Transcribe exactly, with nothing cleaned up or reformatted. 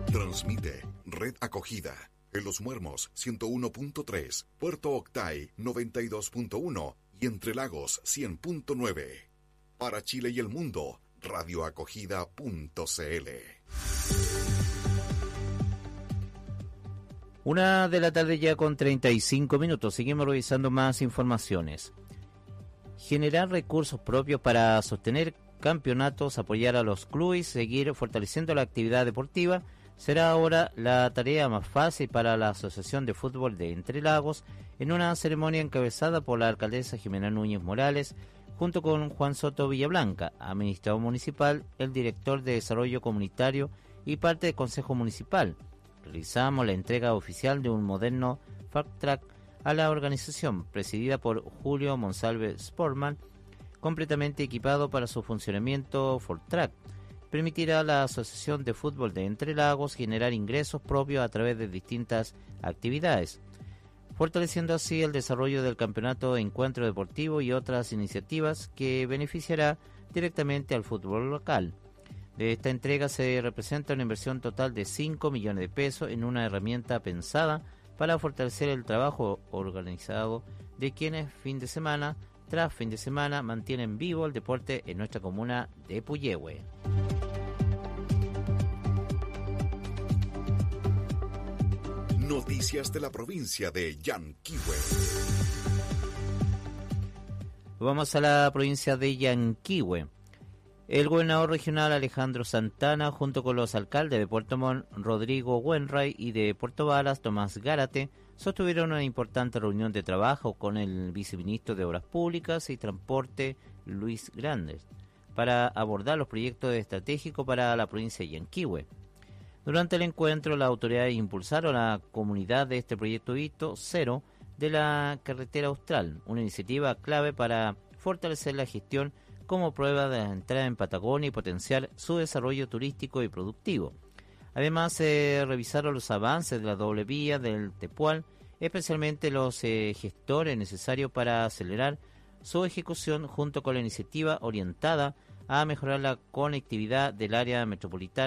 Transmite Red Acogida en Los Muermos ciento uno punto tres, Puerto Octay noventa y dos punto uno y Entre Lagos cien punto nueve. Para Chile y el mundo, radioacogida punto cl. Una de la tarde ya con treinta y cinco minutos. Seguimos revisando más informaciones. Generar recursos propios para sostener campeonatos, apoyar a los clubes, seguir fortaleciendo la actividad deportiva será ahora la tarea más fácil para la Asociación de Fútbol de Entre Lagos en una ceremonia encabezada por la alcaldesa Jimena Núñez Morales junto con Juan Soto Villablanca, administrador municipal, el director de Desarrollo Comunitario y parte del Consejo Municipal. Realizamos la entrega oficial de un moderno Fast Track a la organización, presidida por Julio Monsalve Sportman, completamente equipado para su funcionamiento. Ford Track permitirá a la Asociación de Fútbol de Entre Lagos generar ingresos propios a través de distintas actividades, fortaleciendo así el desarrollo del campeonato encuentro deportivo y otras iniciativas que beneficiará directamente al fútbol local. De esta entrega se representa una inversión total de cinco millones de pesos en una herramienta pensada para fortalecer el trabajo organizado de quienes fin de semana tras fin de semana mantienen vivo el deporte en nuestra comuna de Puyehue. Noticias de la provincia de Yanquihue. Vamos a la provincia de Yanquihue. El gobernador regional Alejandro Santana, junto con los alcaldes de Puerto Montt, Rodrigo Wenray, y de Puerto Varas, Tomás Gárate, sostuvieron una importante reunión de trabajo con el viceministro de Obras Públicas y Transporte, Luis Grandes, para abordar los proyectos estratégicos para la provincia de Yanquihue. Durante el encuentro, las autoridades impulsaron la comunidad de este proyecto Hito Cero de la Carretera Austral, una iniciativa clave para fortalecer la gestión como prueba de la entrada en Patagonia y potenciar su desarrollo turístico y productivo. Además, se eh, revisaron los avances de la doble vía del Tepual, especialmente los eh, gestores necesarios para acelerar su ejecución junto con la iniciativa orientada a mejorar la conectividad del área metropolitana